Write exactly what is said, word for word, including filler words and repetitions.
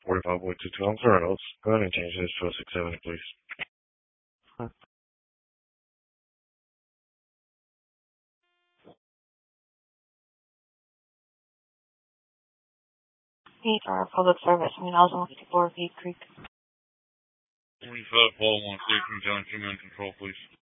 forty-five point two two. I'm sorry, let's go ahead and change this to a six seventy, please. Eight hour public service, I mean, I was on fifty-four Feed Creek. twenty-five, Paul, one six, conjunction, and control, please.